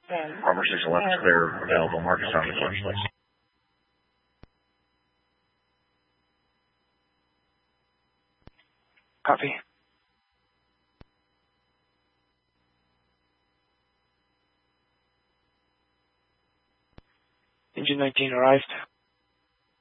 Armor 611 is clear, available. Marcus on the launch list. Copy. Engine 19 arrived.